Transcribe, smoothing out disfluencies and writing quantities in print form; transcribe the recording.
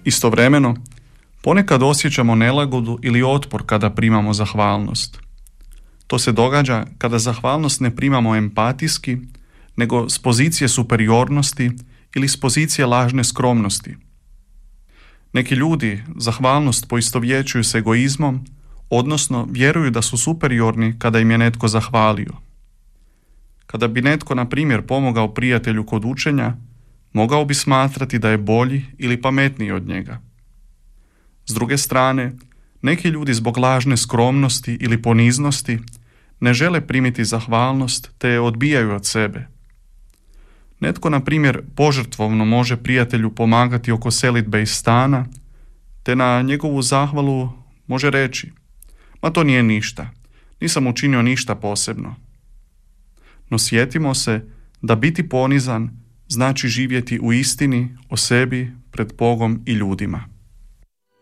Istovremeno, ponekad osjećamo nelagodu ili otpor kada primamo zahvalnost. To se događa kada zahvalnost ne primamo empatijski, nego s pozicije superiornosti ili s pozicije lažne skromnosti. Neki ljudi zahvalnost poistovjećuju s egoizmom, odnosno vjeruju da su superiorni kada im je netko zahvalio. Kada bi netko, na primjer, pomogao prijatelju kod učenja, mogao bi smatrati da je bolji ili pametniji od njega. S druge strane, neki ljudi zbog lažne skromnosti ili poniznosti ne žele primiti zahvalnost te je odbijaju od sebe. Netko, na primjer, požrtvovno može prijatelju pomagati oko selidbe iz stana, te na njegovu zahvalu može reći: ma to nije ništa, nisam učinio ništa posebno. No sjetimo se da biti ponizan znači živjeti u istini o sebi pred Bogom i ljudima.